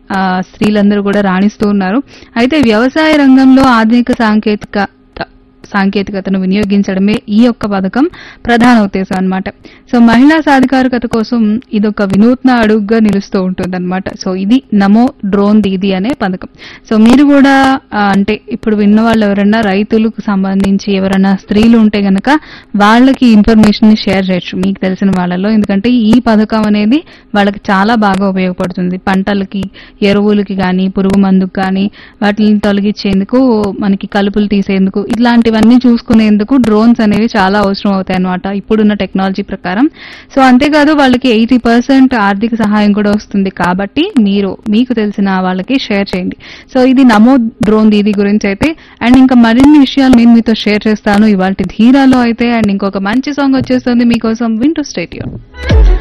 స్త్రీలందరూ కూడా రాణిస్తూ ఉన్నారు. అయితే వ్యవసాయ రంగంలో ఆధునిక సాంకేతికతను వినియోగించడమే ఈ యొక్క పథకం ప్రధాన ఉద్దేశం అన్నమాట. సో మహిళా సాధికారికత కోసం ఇదొక వినూత్న అడుగుగా నిలుస్తూ ఉంటుందన్నమాట. సో ఇది నమో డ్రోన్ దీదీ అనే పథకం. సో మీరు కూడా అంటే ఇప్పుడు విన్న వాళ్ళు ఎవరైనా రైతులకు సంబంధించి ఎవరైనా స్త్రీలు ఉంటే గనక వాళ్ళకి ఇన్ఫర్మేషన్ ని షేర్ చేయొచ్చు మీకు తెలిసిన వాళ్ళలో. ఎందుకంటే ఈ పథకం అనేది వాళ్ళకి చాలా బాగా ఉపయోగపడుతుంది. పంటలకి, ఎరువులకి కానీ, పురుగు మందుకు కానీ, వాటిని తొలగించేందుకు, మనకి కలుపులు తీసేందుకు, ఇట్లాంటివన్నీ చూసుకునేందుకు డ్రోన్స్ అనేవి చాలా అవసరం అవుతాయి అన్నమాట ఇప్పుడున్న టెక్నాలజీ ప్రకారం. సో అంతేకాదు వాళ్ళకి 80% ఆర్థిక సహాయం కూడా వస్తుంది. కాబట్టి మీరు మీకు తెలిసిన వాళ్ళకి షేర్ చేయండి. సో ఇది నమో డ్రోన్ దీదీ గురించి అయితే. అండ్ ఇంకా మరిన్ని విషయాలు నేను మీతో షేర్ చేస్తాను ఇవాళ ధీరాలో అయితే. అండ్ ఇంకొక మంచి సాంగ్ వచ్చేస్తుంది మీకోసం, వింటూ స్టే ట్యూన్.